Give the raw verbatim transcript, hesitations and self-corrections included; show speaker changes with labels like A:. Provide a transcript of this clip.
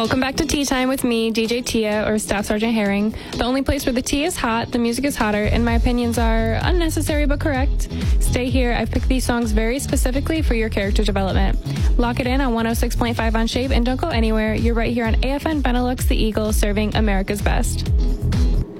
A: Welcome back to Tea Time with me, D J Tia, or Staff Sergeant Herring. The only place where the tea is hot, the music is hotter, and my opinions are unnecessary but correct. Stay here. I've picked these songs very specifically for your character development. Lock it in on one oh six point five on Shape, and don't go anywhere. You're right here on A F N Benelux, the Eagle, serving America's best.